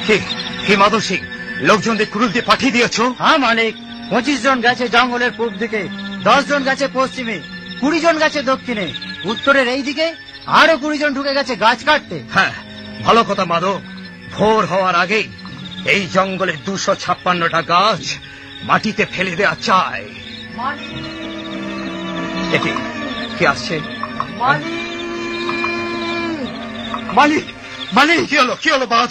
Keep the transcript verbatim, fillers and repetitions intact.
কি কি মাধব সিং, লোকজনদের কুড়ুল দিয়ে পাঠিয়ে দিয়েছ? হ্যাঁ মালিক, পঁচিশ জন গেছে জঙ্গলের পূব দিকে, দশ জন গেছে পশ্চিমে, কুড়ি জন গেছে দক্ষিণে, উত্তরের এই দিকে আরো কুড়ি জন ঢুকে গেছে গাছ কাটতে। হ্যাঁ, ভালো কথা মাধব। ভোর হওয়ার আগেই এই জঙ্গলের দুশো ছাপ্পান্নটা গাছ মাটিতে ফেলে দেওয়া চাই। একে কে আসছে? মালিক, মালিক, কি হলো? কি হলো বাদ?